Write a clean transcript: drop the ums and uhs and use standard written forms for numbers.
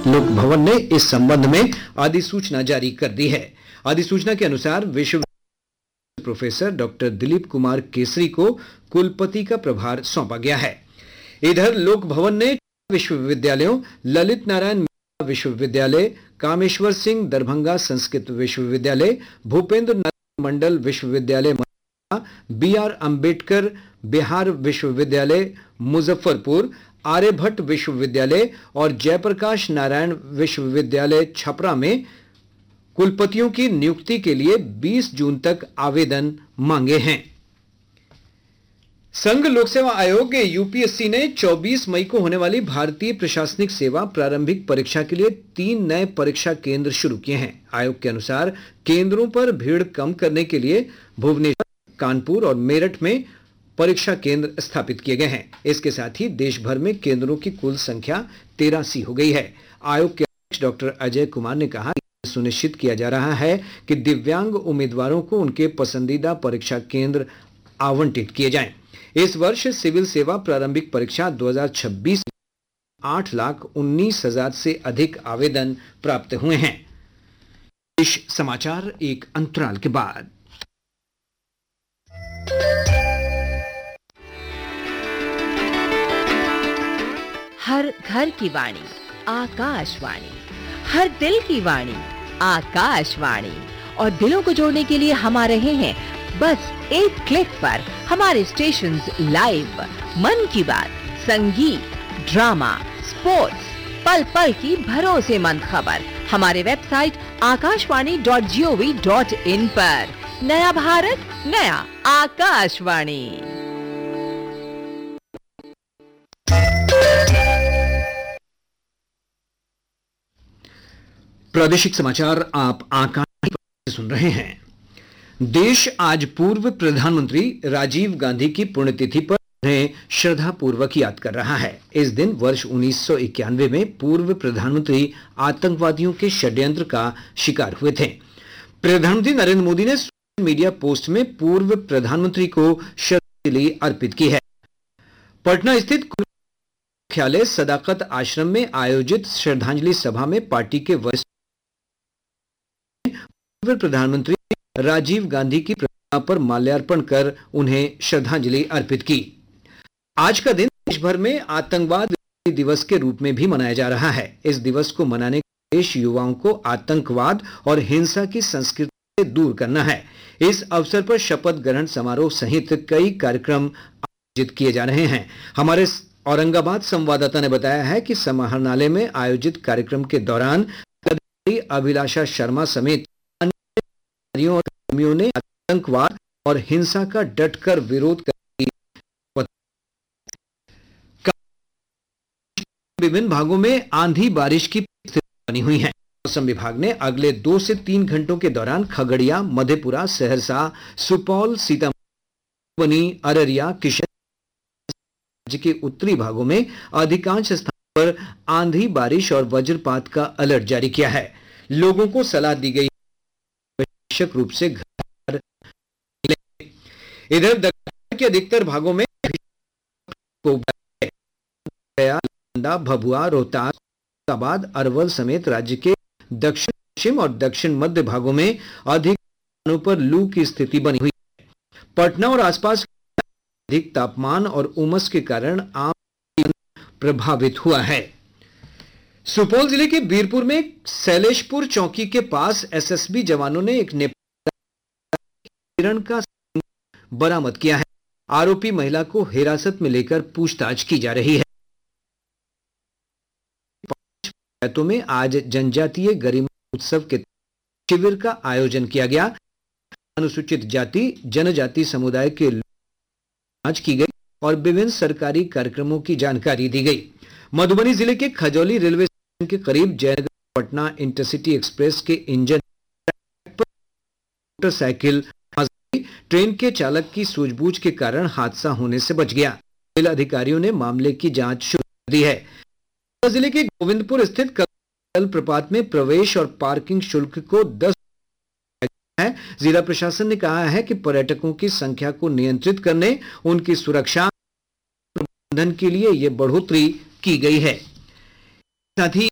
लोक भवन ने इस संबंध में अधिसूचना जारी कर दी है। अधिसूचना के अनुसार विश्व प्रोफेसर डॉक्टर दिलीप कुमार केसरी को कुलपति का प्रभार सौंपा गया है। इधर लोक भवन ने विश्वविद्यालयों ललित नारायण विश्वविद्यालय, कामेश्वर सिंह दरभंगा संस्कृत विश्वविद्यालय, भूपेंद्र नारायण मंडल विश्वविद्यालय, BR अंबेडकर बिहार विश्वविद्यालय मुजफ्फरपुर, आर्यभट्ट विश्वविद्यालय और जयप्रकाश नारायण विश्वविद्यालय छपरा में कुलपतियों की नियुक्ति के लिए 20 जून तक आवेदन मांगे हैं। संघ लोक सेवा आयोग यूपीएससी ने 24 मई को होने वाली भारतीय प्रशासनिक सेवा प्रारंभिक परीक्षा के लिए 3 नए परीक्षा केंद्र शुरू किए हैं। आयोग के अनुसार केंद्रों पर भीड़ कम करने के लिए भुवनेश्वर, कानपुर और मेरठ में परीक्षा केंद्र स्थापित किए गए हैं। इसके साथ ही देश भर में केंद्रों की कुल संख्या 83 हो गई है। आयोग के अध्यक्ष डॉक्टर अजय कुमार ने कहा कि सुनिश्चित किया जा रहा है कि दिव्यांग उम्मीदवारों को उनके पसंदीदा परीक्षा केंद्र आवंटित किए जाएं। इस वर्ष सिविल सेवा प्रारंभिक परीक्षा 2026 8,19,000 से अधिक आवेदन प्राप्त हुए हैं। इस समाचार एक अंतराल के बाद। हर घर की वाणी आकाशवाणी, हर दिल की वाणी आकाशवाणी, और दिलों को जोड़ने के लिए हम आ रहे हैं बस एक क्लिक पर। हमारे स्टेशंस लाइव, मन की बात, संगीत, ड्रामा, स्पोर्ट्स, पल पल की भरोसेमंद खबर हमारे वेबसाइट akashvani.gov.in पर। नया भारत, नया आकाशवाणी। प्रादेशिक समाचार आप आकाशवाणी पर सुन रहे हैं। देश आज पूर्व प्रधानमंत्री राजीव गांधी की पुण्यतिथि पर उन्हें श्रद्धापूर्वक याद कर रहा है। इस दिन वर्ष 1991 में पूर्व प्रधानमंत्री आतंकवादियों के षड्यंत्र का शिकार हुए थे। प्रधानमंत्री नरेंद्र मोदी ने सोशल मीडिया पोस्ट में पूर्व प्रधानमंत्री को श्रद्धांजलि अर्पित की है। पटना स्थित मुख्यालय सदाकत आश्रम में आयोजित श्रद्धांजलि सभा में पार्टी के वरिष्ठ पूर्व प्रधानमंत्री राजीव गांधी की प्रतिमा पर माल्यार्पण कर उन्हें श्रद्धांजलि अर्पित की। आज का दिन देश भर में आतंकवाद दिवस के रूप में भी मनाया जा रहा है। इस दिवस को मनाने का उद्देश्य युवाओं को आतंकवाद और हिंसा की संस्कृति से दूर करना है। इस अवसर पर शपथ ग्रहण समारोह सहित कई कार्यक्रम आयोजित किए जा रहे हैं। हमारे औरंगाबाद संवाददाता ने बताया है कि समाहरणालय में आयोजित कार्यक्रम के दौरान अभिलाषा शर्मा समेत और कर्मियों ने आतंकवाद और हिंसा का डटकर विरोध करने विभिन्न भागों में आंधी बारिश की स्थिति बनी हुई है। मौसम विभाग ने अगले 2 से 3 घंटों के दौरान खगड़िया, मधेपुरा, सहरसा, सुपौल, सीतामढ़ी, अररिया, किशनगंज राज्य के उत्तरी भागों में अधिकांश स्थानों पर आंधी बारिश और वज्रपात का अलर्ट जारी किया है। लोगों को सलाह दी गई आवश्यक रूप से घर। इधर दक्षिण के अधिकतर भागों में भभुआ, रोहतास, औरंगाबाद, अरवल समेत राज्य के दक्षिण पश्चिम और दक्षिण मध्य भागों में अधिक स्थानों पर लू की स्थिति बनी हुई है। पटना और आसपास अधिक तापमान और उमस के कारण आम प्रभावित हुआ है। सुपौल जिले के बीरपुर में शैलेशपुर चौकी के पास एसएसबी जवानों ने एक हिरण का बरामद किया है। आरोपी महिला को हिरासत में लेकर पूछताछ की जा रही है। पंचायतों में आज जनजातीय गरिमा उत्सव के शिविर का आयोजन किया गया। अनुसूचित जाति जनजाति समुदाय के जांच की गई और विभिन्न सरकारी कार्यक्रमों की जानकारी दी गई। मधुबनी जिले के खजौली रेलवे स्टेशन के करीब जयनगर पटना इंटरसिटी एक्सप्रेस के इंजन पर मोटरसाइकिल ट्रेन के चालक की सूझबूझ के कारण हादसा होने से बच गया। रेल अधिकारियों ने मामले की जांच शुरू कर दी है। जिले के गोविंदपुर स्थित कल प्रपात में प्रवेश और पार्किंग शुल्क को 10 है। जिला प्रशासन ने कहा है कि पर्यटकों की संख्या को नियंत्रित करने, उनकी सुरक्षा प्रबंधन के लिए यह बढ़ोतरी की गई है। साथ ही